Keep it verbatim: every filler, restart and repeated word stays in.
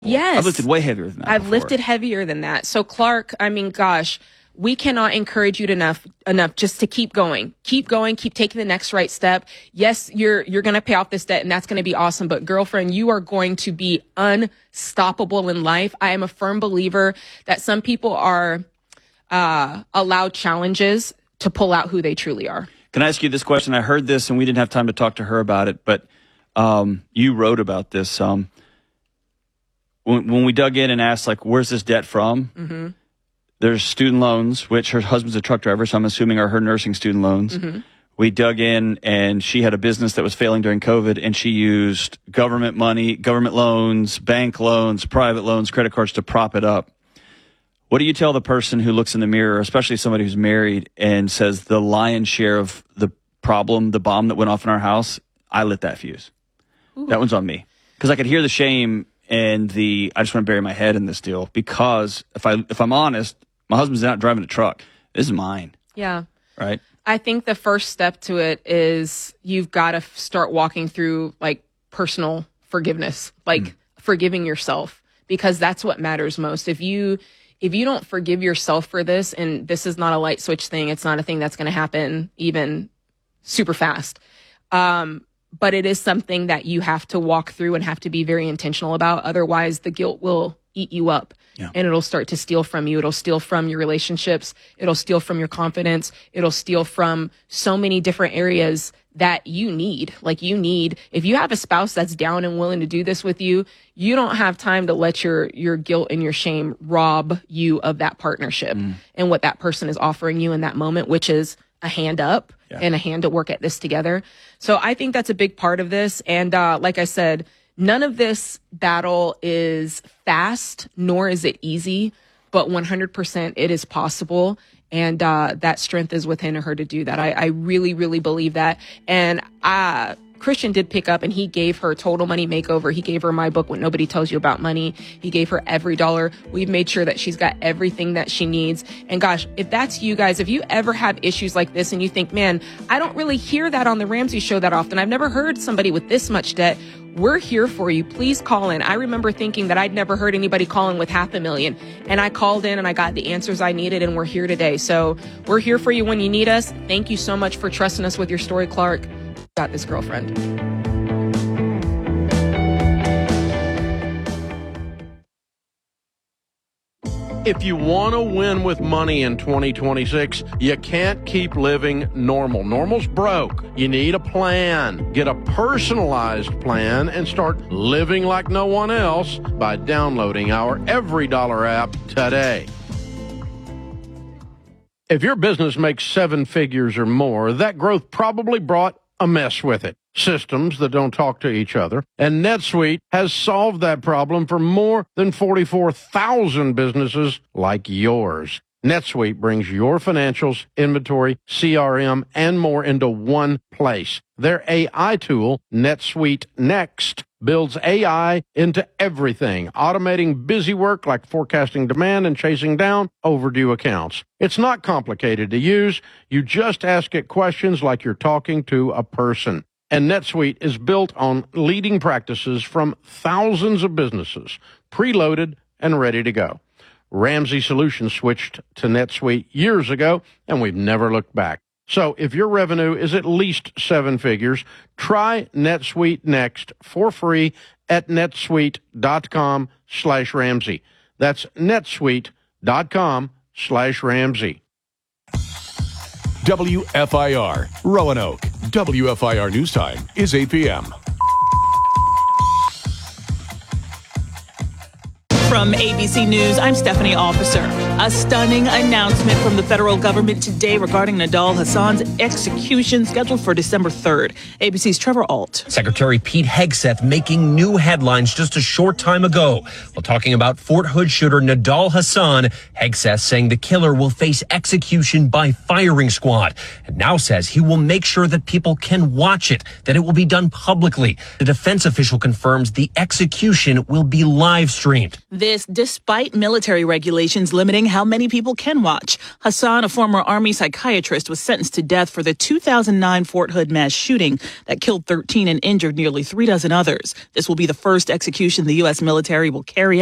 Yes. I've lifted way heavier than that. I've before. lifted heavier than that. So Clark, I mean, gosh, we cannot encourage you enough, enough just to keep going, keep going, keep taking the next right step. Yes, you're, you're going to pay off this debt and that's going to be awesome. But girlfriend, you are going to be unstoppable in life. I am a firm believer that some people are, uh, allowed challenges to pull out who they truly are. Can I ask you this question? I heard this and we didn't have time to talk to her about it, but, um, you wrote about this. Um, When, when we dug in and asked, like, where's this debt from? Mm-hmm. There's student loans, which her husband's a truck driver, so I'm assuming are her nursing student loans. Mm-hmm. We dug in, and she had a business that was failing during COVID, and she used government money, government loans, bank loans, private loans, credit cards to prop it up. What do you tell the person who looks in the mirror, especially somebody who's married, and says the lion's share of the problem, the bomb that went off in our house, I lit that fuse. Ooh. That one's on me. Because I could hear the shame and the, I just want to bury my head in this deal because if I, if I'm honest, my husband's not driving a truck. This is mine. Yeah. Right. I think the first step to it is you've got to f- start walking through like personal forgiveness, like mm. forgiving yourself, because that's what matters most. If you, if you don't forgive yourself for this, and this is not a light switch thing, it's not a thing that's going to happen even super fast. Um, But it is something that you have to walk through and have to be very intentional about. Otherwise, the guilt will eat you up yeah. and it'll start to steal from you. It'll steal from your relationships. It'll steal from your confidence. It'll steal from so many different areas that you need. Like you need, if you have a spouse that's down and willing to do this with you, you don't have time to let your, your guilt and your shame rob you of that partnership mm. and what that person is offering you in that moment, which is a hand up. Yeah. And a hand to work at this together. So I think that's a big part of this. And uh, like I said, none of this battle is fast, nor is it easy, but one hundred percent it is possible. And uh, that strength is within her to do that. I, I really, really believe that. And uh, Christian did pick up and he gave her Total Money Makeover. He gave her my book, What Nobody Tells You About Money. He gave her every dollar. We've made sure that she's got everything that she needs. And gosh, if that's you guys, if you ever have issues like this and you think, man, I don't really hear that on the Ramsey Show that often. I've never heard somebody with this much debt. We're here for you. Please call in. I remember thinking that I'd never heard anybody calling with half a million. And I called in and I got the answers I needed and we're here today. So we're here for you when you need us. Thank you so much for trusting us with your story, Clark. Got this, girlfriend. If you want to win with money in twenty twenty-six, you can't keep living normal. Normal's broke. You need a plan. Get a personalized plan and start living like no one else by downloading our Every Dollar app today. If your business makes seven figures or more, that growth probably brought a mess with it. Systems that don't talk to each other. And NetSuite has solved that problem for more than forty-four thousand businesses like yours. NetSuite brings your financials, inventory, C R M, and more into one place. Their A I tool, NetSuite Next, builds A I into everything, automating busy work like forecasting demand and chasing down overdue accounts. It's not complicated to use. You just ask it questions like you're talking to a person. And NetSuite is built on leading practices from thousands of businesses, preloaded and ready to go. Ramsey Solutions switched to NetSuite years ago, and we've never looked back. So if your revenue is at least seven figures, try NetSuite Next for free at netsuite.com slash Ramsey. That's netsuite.com slash Ramsey. W F I R, Roanoke. W F I R News Time is eight p.m. From A B C News, I'm Stephanie Officer. A stunning announcement from the federal government today regarding Nidal Hasan's execution scheduled for December third. A B C's Trevor Ault. Secretary Pete Hegseth making new headlines just a short time ago while talking about Fort Hood shooter Nidal Hasan. Hegseth saying the killer will face execution by firing squad and now says he will make sure that people can watch it, that it will be done publicly. The defense official confirms the execution will be live streamed. This despite military regulations limiting how many people can watch. Hassan, a former Army psychiatrist, was sentenced to death for the two thousand nine Fort Hood mass shooting that killed thirteen and injured nearly three dozen others. This will be the first execution the U S military will carry out.